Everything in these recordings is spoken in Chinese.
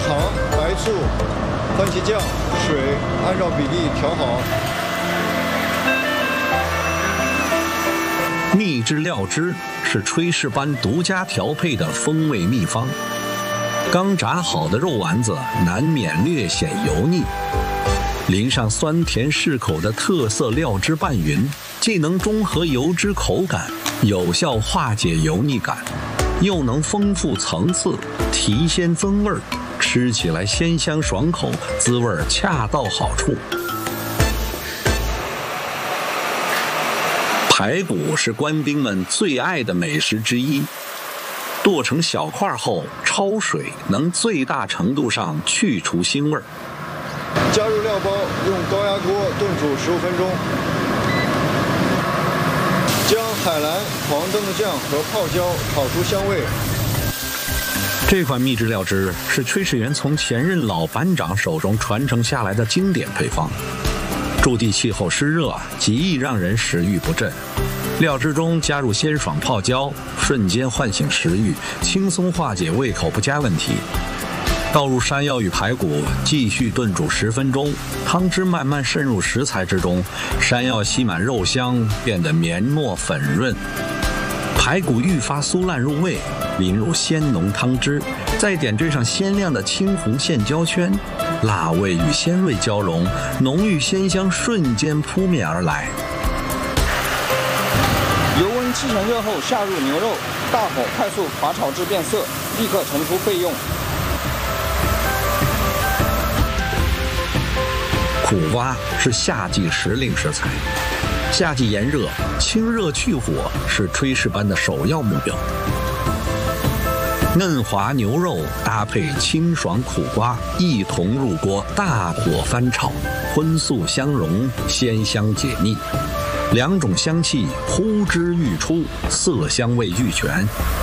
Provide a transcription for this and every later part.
糖、白醋、番茄酱、水，按照比例调好。 秘制料汁是炊事班独家调配的风味秘方。刚炸好的肉丸子难免略显油腻，淋上酸甜适口的特色料汁拌匀，既能中和油脂口感，有效化解油腻感，又能丰富层次，提鲜增味，吃起来鲜香爽口，滋味恰到好处。排骨是官兵们最爱的美食之一，剁成小块后焯水，能最大程度上去除腥味。 加入料包，用高压锅炖煮15分钟。将海蓝、黄灯的酱和泡椒炒出香味。 这款秘制料汁是炊事员从前任老班长手中传承下来的经典配方。驻地气候湿热，极易让人食欲不振。料汁中加入鲜爽泡椒，瞬间唤醒食欲，轻松化解胃口不佳问题。倒入山药与排骨，继续炖煮10分钟，汤汁慢慢渗入食材之中，山药吸满肉香，变得绵糯粉润，排骨愈发酥烂入味，淋入鲜浓汤汁，再点缀上鲜亮的青红线椒圈，辣味与鲜味交融，浓郁鲜香瞬间扑面而来。 油温7成热后下入牛肉，大火快速滑炒至变色，立刻盛出备用。 苦瓜是夏季时令食材，夏季炎热，清热去火是炊事班的首要目标。嫩滑牛肉搭配清爽苦瓜一同入锅，大火翻炒，荤素相融，鲜香解腻，两种香气呼之欲出，色香味俱全。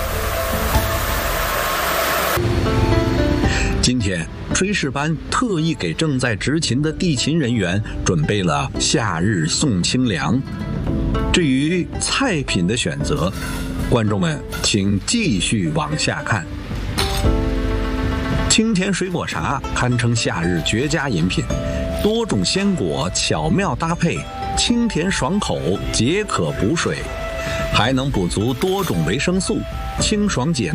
今天炊事班特意给正在执勤的地勤人员准备了夏日送清凉。至于菜品的选择，观众们请继续往下看。清甜水果茶堪称夏日绝佳饮品，多种鲜果巧妙搭配，清甜爽口，解渴补水，还能补足多种维生素，清爽解